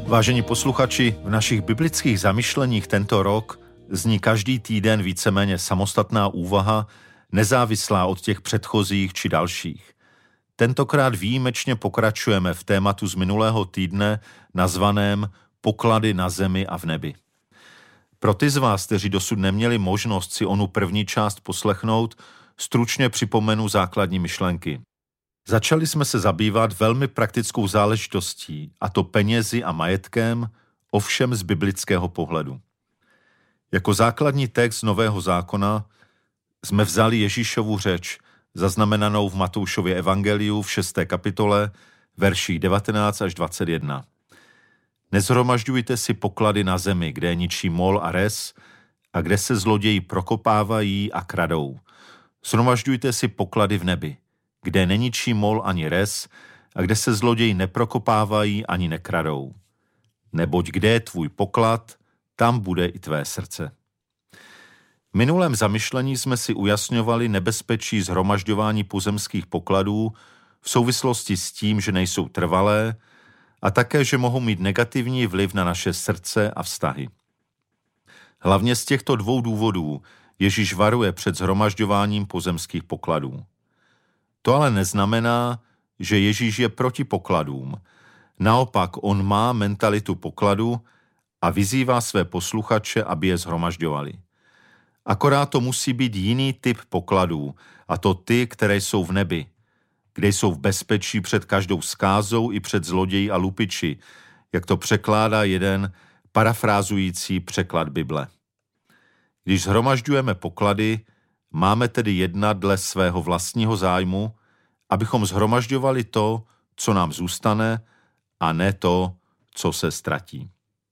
Vážení posluchači, v našich biblických zamyšleních tento rok zní každý týden víceméně samostatná úvaha, nezávislá od těch předchozích či dalších. Tentokrát výjimečně pokračujeme v tématu z minulého týdne nazvaném Poklady na zemi a v nebi. Pro ty z vás, kteří dosud neměli možnost si onu první část poslechnout, stručně připomenu základní myšlenky. Začali jsme se zabývat velmi praktickou záležitostí, a to penězi a majetkem, ovšem z biblického pohledu. Jako základní text Nového zákona jsme vzali Ježíšovu řeč, zaznamenanou v Matoušově evangeliu v 6. kapitole, verších 19 až 21. Nezhromažďujte si poklady na zemi, kde ničí mol a res, a kde se zloději prokopávají a kradou. Shromažďujte si poklady v nebi, kde neničí mol ani res, a kde se zloději neprokopávají ani nekradou. Neboť kde je tvůj poklad, tam bude i tvé srdce. V minulém zamyšlení jsme si ujasňovali nebezpečí shromažďování pozemských pokladů v souvislosti s tím, že nejsou trvalé, a také, že mohou mít negativní vliv na naše srdce a vztahy. Hlavně z těchto dvou důvodů Ježíš varuje před shromažďováním pozemských pokladů. To ale neznamená, že Ježíš je proti pokladům. Naopak on má mentalitu pokladu a vyzývá své posluchače, aby je shromažďovali. Akorát to musí být jiný typ pokladů, a to ty, které jsou v nebi, kde jsou v bezpečí před každou zkázou i před zloději a lupiči, jak to překládá jeden parafrázující překlad Bible. Když shromažďujeme poklady, máme tedy jednat dle svého vlastního zájmu, abychom shromažďovali to, co nám zůstane, a ne to, co se ztratí.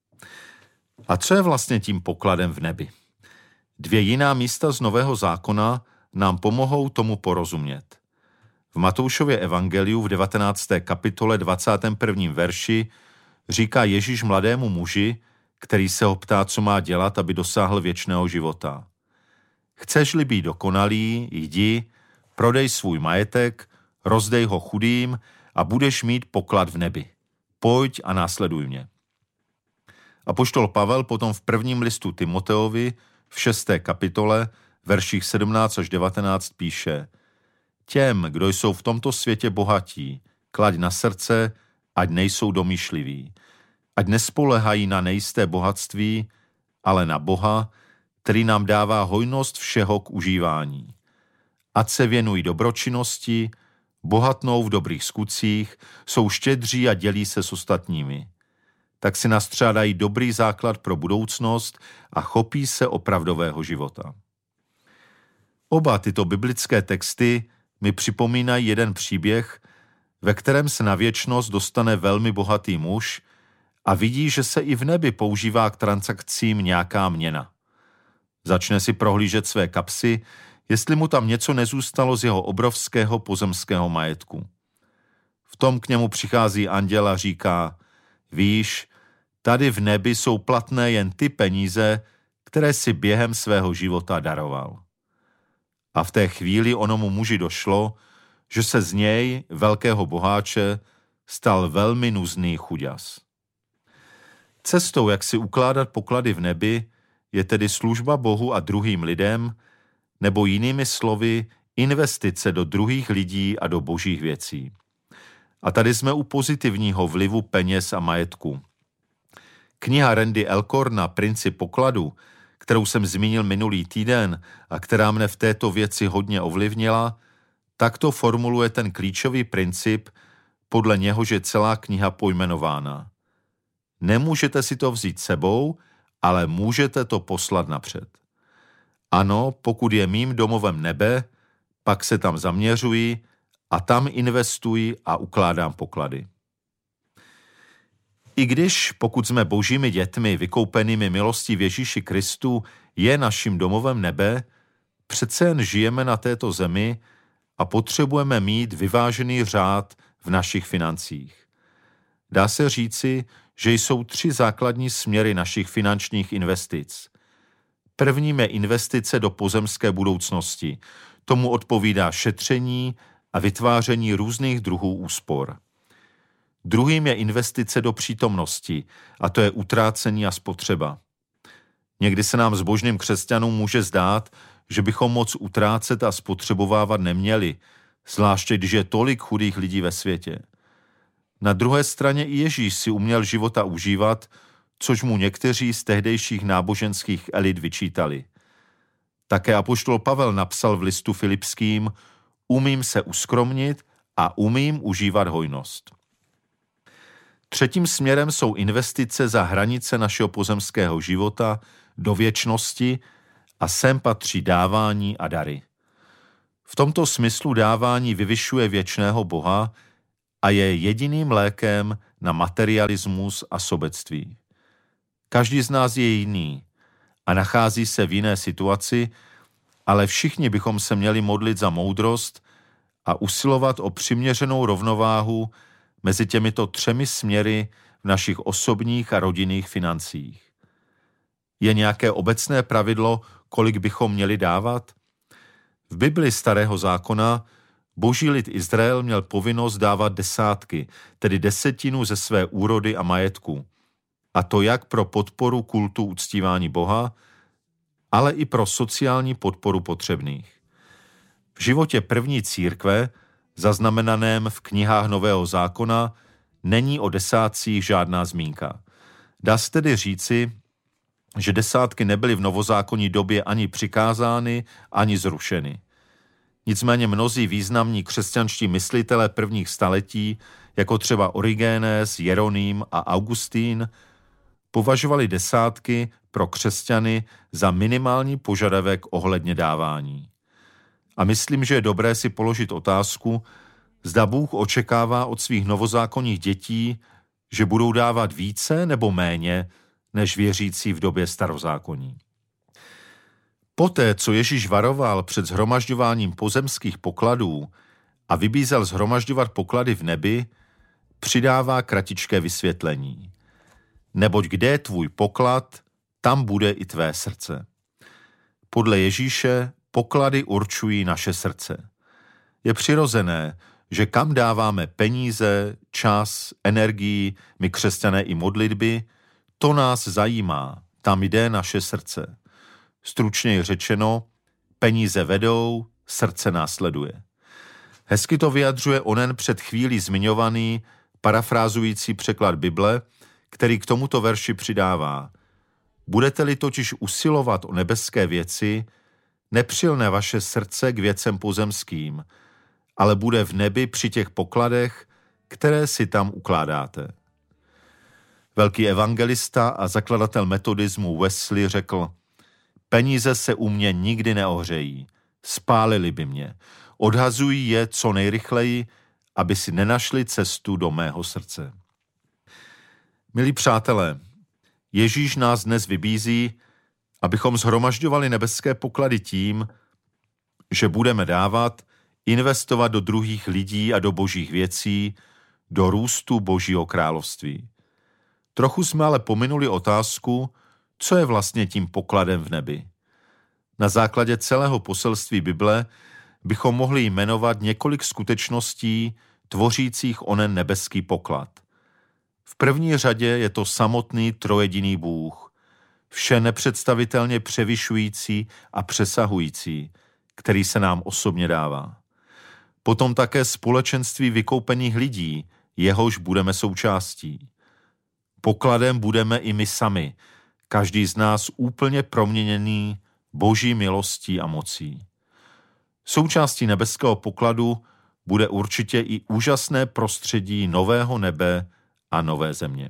A co je vlastně tím pokladem v nebi? Dvě jiná místa z Nového zákona nám pomohou tomu porozumět. V Matoušově evangeliu v 19. kapitole 21. verši říká Ježíš mladému muži, který se ho ptá, co má dělat, aby dosáhl věčného života. Chceš-li být dokonalý, jdi, prodej svůj majetek, rozdej ho chudým a budeš mít poklad v nebi. Pojď a následuj mě. Apoštol Pavel potom v prvním listu Timoteovi v 6. kapitole verších 17 až 19 píše: Těm, kdo jsou v tomto světě bohatí, klaď na srdce, ať nejsou domýšliví, ať nespoléhají na nejisté bohatství, ale na Boha, který nám dává hojnost všeho k užívání. Ať se věnují dobročinnosti, bohatnou v dobrých skutcích, jsou štědří a dělí se s ostatními. Tak si nastřádají dobrý základ pro budoucnost a chopí se opravdového života. Oba tyto biblické texty mi připomínají jeden příběh, ve kterém se na věčnost dostane velmi bohatý muž a vidí, že se i v nebi používá k transakcím nějaká měna. Začne si prohlížet své kapsy, jestli mu tam něco nezůstalo z jeho obrovského pozemského majetku. V tom k němu přichází anděl a říká: Víš, tady v nebi jsou platné jen ty peníze, které si během svého života daroval. A v té chvíli onomu muži došlo, že se z něj, velkého boháče, stal velmi nuzný chuďas. Cestou, jak si ukládat poklady v nebi, je tedy služba Bohu a druhým lidem, nebo jinými slovy investice do druhých lidí a do božích věcí. A tady jsme u pozitivního vlivu peněz a majetku. Kniha Randy Alcorna Princip pokladu, kterou jsem zmínil minulý týden a která mne v této věci hodně ovlivnila, takto formuluje ten klíčový princip, podle něhož je celá kniha pojmenována. Nemůžete si to vzít sebou, ale můžete to poslat napřed. Ano, pokud je mým domovem nebe, pak se tam zaměřuji a tam investuji a ukládám poklady. I když, pokud jsme božími dětmi vykoupenými milostí v Ježíši Kristu, je naším domovem nebe, přece jen žijeme na této zemi a potřebujeme mít vyvážený řád v našich financích. Dá se říci, že jsou 3 základní směry našich finančních investic. Prvním je investice do pozemské budoucnosti. Tomu odpovídá šetření a vytváření různých druhů úspor. Druhým je investice do přítomnosti, a to je utrácení a spotřeba. Někdy se nám zbožným křesťanům může zdát, že bychom moc utrácet a spotřebovávat neměli, zvláště když je tolik chudých lidí ve světě. Na druhé straně i Ježíš si uměl života užívat, což mu někteří z tehdejších náboženských elit vyčítali. Také apoštol Pavel napsal v listu Filipským: umím se uskromnit a umím užívat hojnost. Třetím směrem jsou investice za hranice našeho pozemského života do věčnosti a sem patří dávání a dary. V tomto smyslu dávání vyvyšuje věčného Boha a je jediným lékem na materialismus a sobectví. Každý z nás je jiný a nachází se v jiné situaci, ale všichni bychom se měli modlit za moudrost a usilovat o přiměřenou rovnováhu mezi těmito třemi směry v našich osobních a rodinných financích. Je nějaké obecné pravidlo, kolik bychom měli dávat? V Bibli Starého zákona boží lid Izrael měl povinnost dávat desátky, tedy 10% ze své úrody a majetku. A to jak pro podporu kultu uctívání Boha, ale i pro sociální podporu potřebných. V životě první církve, zaznamenaném v knihách Nového zákona, není o desátcích žádná zmínka. Dá se tedy říci, že desátky nebyly v novozákonní době ani přikázány, ani zrušeny. Nicméně mnozí významní křesťanští myslitelé prvních staletí, jako třeba Origenes, Jeroným a Augustín, považovali desátky pro křesťany za minimální požadavek ohledně dávání. A myslím, že je dobré si položit otázku, zda Bůh očekává od svých novozákonních dětí, že budou dávat více nebo méně, než věřící v době starozákonní. Poté, co Ježíš varoval před shromažďováním pozemských pokladů a vybízel shromažďovat poklady v nebi, přidává kratičké vysvětlení. Neboť kde je tvůj poklad, tam bude i tvé srdce. Podle Ježíše poklady určují naše srdce. Je přirozené, že kam dáváme peníze, čas, energii, my křesťané i modlitby, to nás zajímá, tam jde naše srdce. Stručněji řečeno, peníze vedou, srdce následuje. Hezky to vyjadřuje onen před chvílí zmiňovaný, parafrázující překlad Bible, který k tomuto verši přidává: budete-li totiž usilovat o nebeské věci, nepřilne vaše srdce k věcem pozemským, ale bude v nebi při těch pokladech, které si tam ukládáte. Velký evangelista a zakladatel metodismu Wesley řekl: peníze se u mě nikdy neohřejí, spálili by mě, odhazují je co nejrychleji, aby si nenašli cestu do mého srdce. Milí přátelé, Ježíš nás dnes vybízí, abychom shromažďovali nebeské poklady tím, že budeme dávat, investovat do druhých lidí a do božích věcí, do růstu Božího království. Trochu jsme ale pominuli otázku, co je vlastně tím pokladem v nebi. Na základě celého poselství Bible bychom mohli jmenovat několik skutečností tvořících onen nebeský poklad. V první řadě je to samotný trojediný Bůh, vše nepředstavitelně převyšující a přesahující, který se nám osobně dává. Potom také společenství vykoupených lidí, jehož budeme součástí. Pokladem budeme i my sami, každý z nás úplně proměněný Boží milostí a mocí. Součástí nebeského pokladu bude určitě i úžasné prostředí nového nebe a nové země.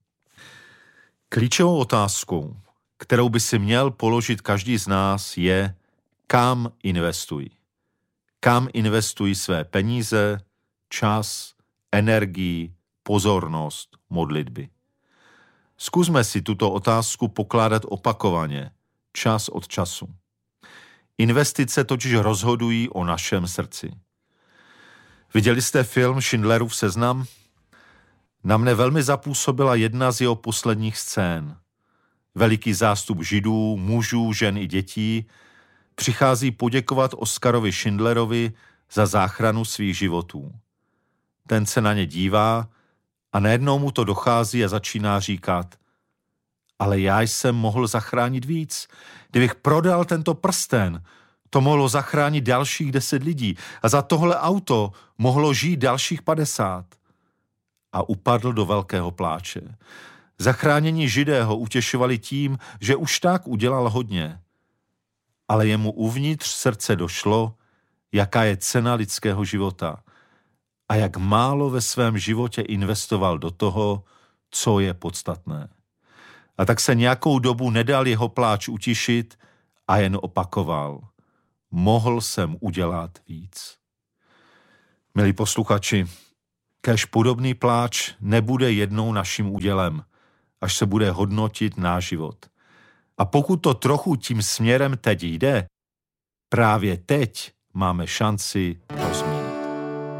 Klíčovou otázkou, kterou by si měl položit každý z nás, je, kam investuj. Kam investuj své peníze, čas, energii, pozornost, modlitby. Zkusme si tuto otázku pokládat opakovaně, čas od času. Investice totiž rozhodují o našem srdci. Viděli jste film Schindlerův seznam? Na mne velmi zapůsobila jedna z jeho posledních scén. Veliký zástup Židů, mužů, žen i dětí přichází poděkovat Oskarovi Schindlerovi za záchranu svých životů. Ten se na ně dívá A najednou mu to dochází a začíná říkat: ale já jsem mohl zachránit víc. Kdybych prodal tento prsten, to mohlo zachránit dalších 10 lidí a za tohle auto mohlo žít dalších 50. A upadl do velkého pláče. Zachránění Židé ho utěšovali tím, že už tak udělal hodně. Ale jemu uvnitř srdce došlo, jaká je cena lidského života a jak málo ve svém životě investoval do toho, co je podstatné. A tak se nějakou dobu nedal jeho pláč utišit a jen opakoval: mohl jsem udělat víc. Milí posluchači, kéž podobný pláč nebude jednou naším údělem, až se bude hodnotit náš život. A pokud to trochu tím směrem teď jde, právě teď máme šanci